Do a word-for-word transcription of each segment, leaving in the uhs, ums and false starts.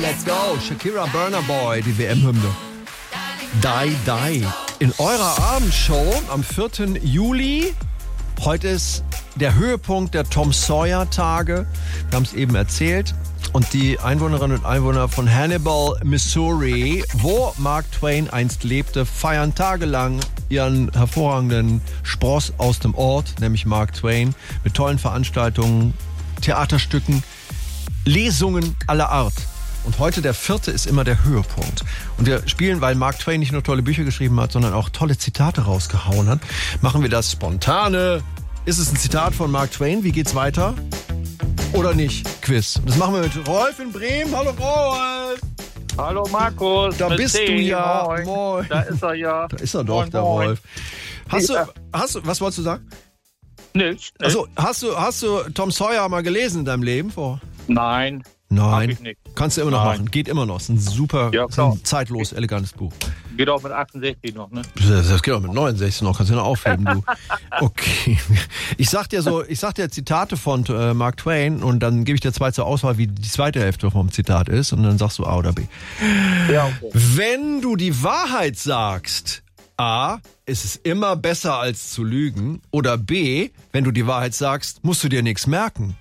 let's go. Shakira Burna Boy, die W M-Hymne. Die, die. In eurer Abendshow am vierten Juli. Heute ist der Höhepunkt der Tom Sawyer-Tage. Wir haben es eben erzählt. Und die Einwohnerinnen und Einwohner von Hannibal, Missouri, wo Mark Twain einst lebte, feiern tagelang ihren hervorragenden Spross aus dem Ort, nämlich Mark Twain, mit tollen Veranstaltungen, Theaterstücken, Lesungen aller Art. Und heute, der vierte, ist immer der Höhepunkt. Und wir spielen, weil Mark Twain nicht nur tolle Bücher geschrieben hat, sondern auch tolle Zitate rausgehauen hat, machen wir das spontane. Ist es ein Zitat von Mark Twain? Wie geht's weiter? Oder nicht? Quiz. Und das machen wir mit Rolf in Bremen. Hallo Rolf! Hallo Markus. Da bist du ja. Moin. Moin. Da ist er ja. Da ist er doch, Moin, der moin. Rolf. Hast Ja. du, hast du, was wolltest du sagen? Nicht. Also, hast du, hast du Tom Sawyer mal gelesen in deinem Leben vor? Nein. Nein. Hab ich nicht. Kannst du immer noch Nein. machen. Geht immer noch. Ist ein super, Ja, ist klar. ein zeitlos elegantes Buch. Geht auch mit achtundsechzig noch, ne? Das das geht auch mit neunundsechzig noch. Kannst du noch aufheben, du. Okay. Ich sag dir so, ich sag dir Zitate von äh, Mark Twain und dann gebe ich dir zwei zur Auswahl, wie die zweite Hälfte vom Zitat ist und dann sagst du A oder B. Ja, okay. Wenn du die Wahrheit sagst, A, ist es immer besser als zu lügen, oder B, wenn du die Wahrheit sagst, musst du dir nichts merken.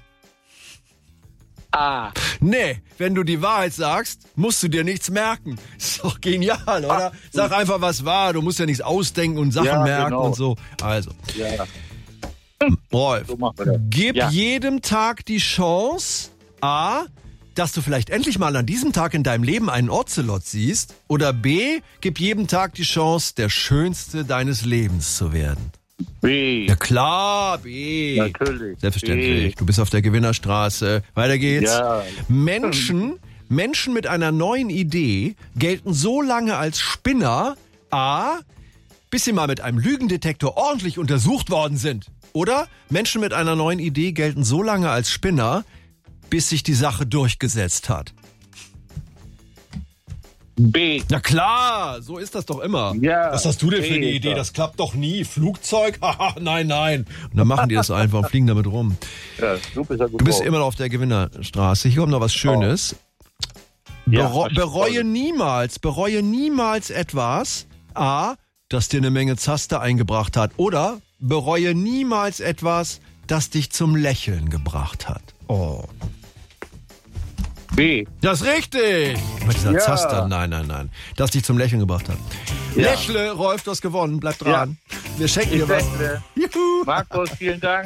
Ah. Nee, wenn du die Wahrheit sagst, musst du dir nichts merken. Ist doch genial, oder? Sag einfach, was war. Du musst ja nichts ausdenken und Sachen Ja, merken genau. und so. Also, Ja. Rolf, So machen wir das. gib Ja. jedem Tag die Chance, A, dass du vielleicht endlich mal an diesem Tag in deinem Leben einen Ocelot siehst, oder B, gib jedem Tag die Chance, der Schönste deines Lebens zu werden. B. Ja klar, B. Natürlich. Selbstverständlich. B. Du bist auf der Gewinnerstraße. Weiter geht's. Ja. Menschen, Menschen mit einer neuen Idee gelten so lange als Spinner, A, bis sie mal mit einem Lügendetektor ordentlich untersucht worden sind. Oder Menschen mit einer neuen Idee gelten so lange als Spinner, bis sich die Sache durchgesetzt hat. B. Na klar, so ist das doch immer. Ja, Was hast du denn für eine B ist Idee? das. Das klappt doch nie. Flugzeug? Haha, nein, nein. Und dann machen die das einfach und fliegen damit rum. Ja, du bist ja gut Du bist drauf. immer noch auf der Gewinnerstraße. Hier kommt noch was Schönes. Ja, Bero was bereue Tolles. niemals, bereue niemals etwas, A, das dir eine Menge Zaster eingebracht hat, oder bereue niemals etwas, das dich zum Lächeln gebracht hat. Oh. B. Das ist richtig. Mit dieser Ja. Zaster, nein, nein, nein. Das dich zum Lächeln gebracht hat. Ja. Lächle, Rolf, du hast gewonnen. Bleib dran. Wir schenken Ich dir was. wechsle. Juhu. Markus, vielen Dank.